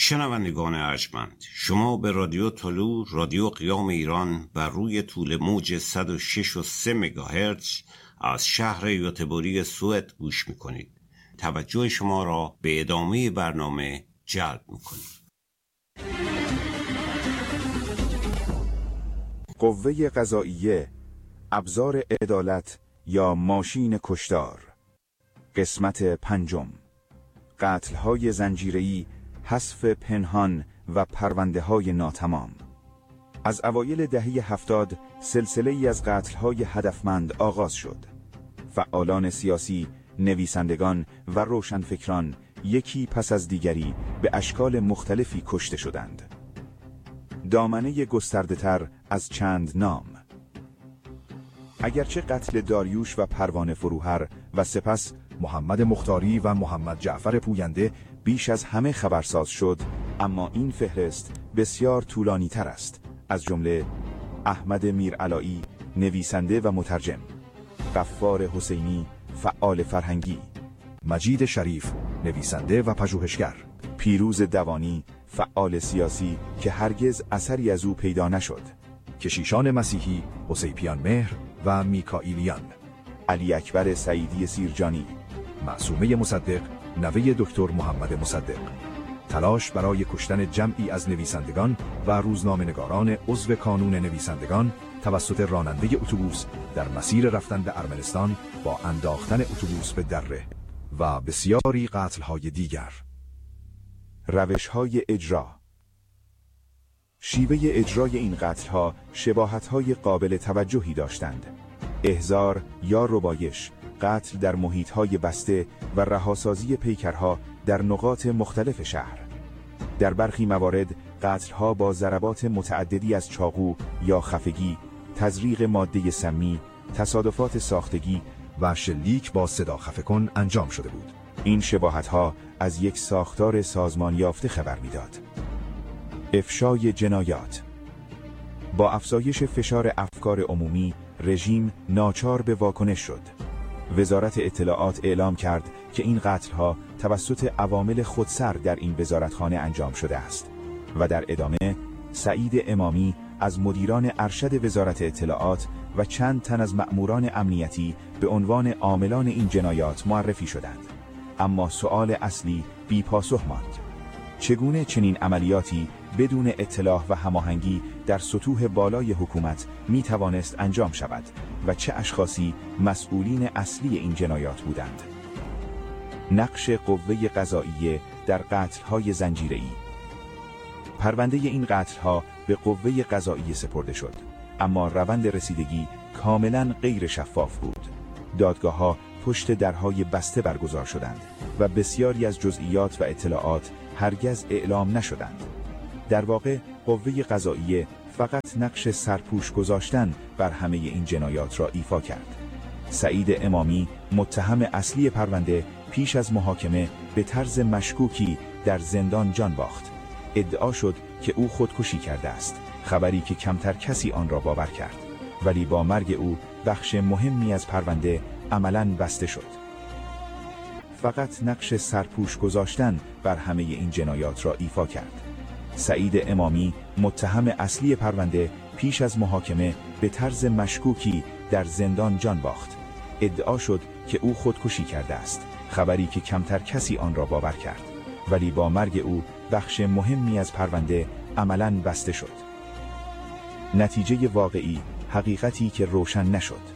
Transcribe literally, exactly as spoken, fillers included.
شنوندگان ارجمند، شما به رادیو طلوع، رادیو قیام ایران بر روی طول موج صد و شش و سه مگاهرتز از شهر یوتبوری سوئد گوش میکنید. توجه شما را به ادامه برنامه جلب میکنید. قوه قضائیه، ابزار عدالت یا ماشین کشتار. قسمت پنجم. قتل‌های زنجیره‌ای، حذف پنهان و پرونده‌های ناتمام. از اوایل دهه هفتاد سلسله‌ای از قتل‌های هدفمند آغاز شد. فعالان سیاسی، نویسندگان و روشنفکران یکی پس از دیگری به اشکال مختلفی کشته شدند. دامنه گسترده‌تر از چند نام. اگرچه قتل داریوش و پروانه فروهر و سپس محمد مختاری و محمد جعفر پوینده بیش از همه خبرساز شد، اما این فهرست بسیار طولانی تر است. از جمله احمد میرعلایی، نویسنده و مترجم، غفار حسینی، فعال فرهنگی، مجید شریف، نویسنده و پژوهشگر، پیروز دوانی، فعال سیاسی که هرگز اثری از او پیدا نشد، کشیشان مسیحی، حسیپیان مهر و میکائیلیان، علی اکبر سعیدی سیرجانی، معصومه مصدق، نوه دکتر محمد مصدق. تلاش برای کشتن جمعی از نویسندگان و روزنامه‌نگاران عضو کانون نویسندگان توسط راننده اتوبوس در مسیر رفتن به ارمنستان با انداختن اتوبوس به دره و بسیاری قتل‌های دیگر. روش‌های اجرا. شیوه اجرای این قتل‌ها شباهت‌های قابل توجهی داشتند. احضار یا ربایش، قتل در محیط‌های بسته و رهاسازی پیکرها در نقاط مختلف شهر. در برخی موارد قتل‌ها با ضربات متعددی از چاقو یا خفگی، تزریق ماده سمی، تصادفات ساختگی و شلیک با صدا خفه کن انجام شده بود. این شباهت‌ها از یک ساختار سازمان یافته خبر می‌داد. افشای جنایات. با افزایش فشار افکار عمومی، رژیم ناچار به واکنش شد. وزارت اطلاعات اعلام کرد که این قتل‌ها توسط عوامل خودسر در این وزارتخانه انجام شده است و در ادامه سعید امامی از مدیران ارشد وزارت اطلاعات و چند تن از مأموران امنیتی به عنوان عاملان این جنایات معرفی شدند. اما سؤال اصلی بی پاسخ ماند. چگونه چنین عملیاتی بدون اطلاع و هماهنگی در سطوح بالای حکومت می توانست انجام شود و چه اشخاصی مسئولین اصلی این جنایات بودند؟ نقش قوه قضائیه در قتل‌های زنجیره‌ای. پرونده این قتل‌ها به قوه قضائیه سپرده شد، اما روند رسیدگی کاملاً غیر شفاف بود. دادگاه‌ها پشت درهای بسته برگزار شدند و بسیاری از جزئیات و اطلاعات هرگز اعلام نشدند. در واقع قوه قضائیه فقط نقش سرپوش گذاشتن بر همه این جنایات را ایفا کرد. سعید امامی، متهم اصلی پرونده، پیش از محاکمه به طرز مشکوکی در زندان جان باخت. ادعا شد که او خودکشی کرده است، خبری که کمتر کسی آن را باور کرد، ولی با مرگ او بخش مهمی از پرونده عملاً بسته شد. فقط نقش سرپوش گذاشتن بر همه این جنایات را ایفا کرد. سعید امامی، متهم اصلی پرونده، پیش از محاکمه به طرز مشکوکی در زندان جان باخت. ادعا شد که او خودکشی کرده است، خبری که کمتر کسی آن را باور کرد، ولی با مرگ او بخش مهمی از پرونده عملاً بسته شد. نتیجه واقعی، حقیقتی که روشن نشد.